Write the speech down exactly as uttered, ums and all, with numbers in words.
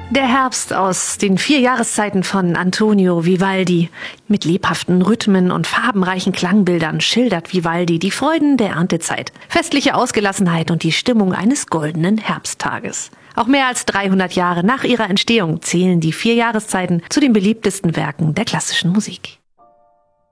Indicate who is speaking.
Speaker 1: Der Herbst aus den vier Jahreszeiten von Antonio Vivaldi. Mit lebhaften Rhythmen und farbenreichen Klangbildern schildert Vivaldi die Freuden der Erntezeit, festliche Ausgelassenheit und die Stimmung eines goldenen Herbsttages. Auch mehr als dreihundert Jahre nach ihrer Entstehung zählen die vier Jahreszeiten zu den beliebtesten Werken der klassischen Musik.